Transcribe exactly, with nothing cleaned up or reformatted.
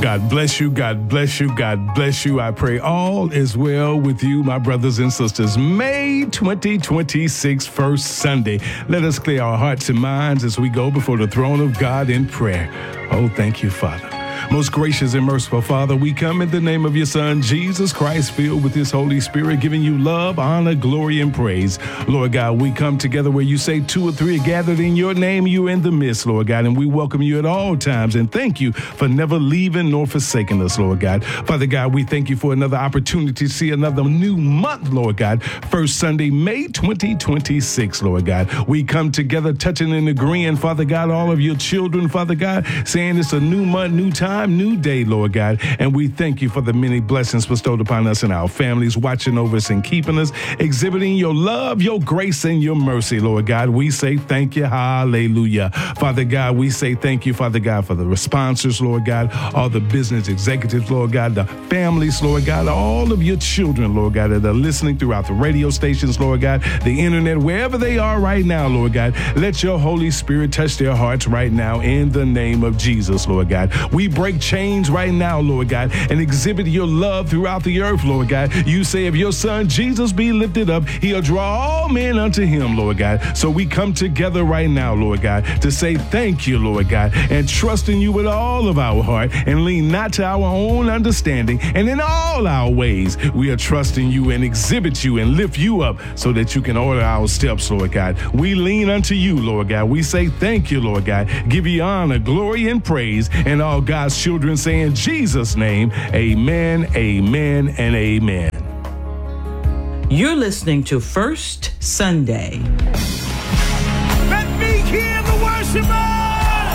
God bless you. God bless you. God bless you. I pray all is well with you, my brothers and sisters. May twenty twenty-six, first Sunday. Let us clear our hearts and minds as we go before the throne of God in prayer. Oh, thank you, Father. Most gracious and merciful Father, we come in the name of your Son, Jesus Christ, filled with his Holy Spirit, giving you love, honor, glory, and praise. Lord God, we come together where you say two or three are gathered in your name, you in the midst, Lord God, and we welcome you at all times, and thank you for never leaving nor forsaking us, Lord God. Father God, we thank you for another opportunity to see another new month, Lord God. First Sunday, May twenty twenty-six, Lord God. We come together touching and agreeing, Father God, all of your children, Father God, saying it's a new month, new time, new day, Lord God, and we thank you for the many blessings bestowed upon us and our families, watching over us and keeping us, exhibiting your love, your grace, and your mercy, Lord God. We say thank you, hallelujah. Father God, we say thank you, Father God, for the sponsors, Lord God, all the business executives, Lord God, the families, Lord God, all of your children, Lord God, that are listening throughout the radio stations, Lord God, the internet, wherever they are right now, Lord God. Let your Holy Spirit touch their hearts right now in the name of Jesus, Lord God. We break chains right now, Lord God, and exhibit your love throughout the earth, Lord God. You say if your Son Jesus be lifted up, he'll draw all men unto him, Lord God. So we come together right now, Lord God, to say thank you, Lord God, and trust in you with all of our heart and lean not to our own understanding. And in all our ways, we are trusting you and exhibit you and lift you up so that you can order our steps, Lord God. We lean unto you, Lord God. We say thank you, Lord God. Give you honor, glory, and praise, and all God's children say in Jesus' name, amen, amen, and amen. You're listening to First Sunday. Let me hear the worshiper!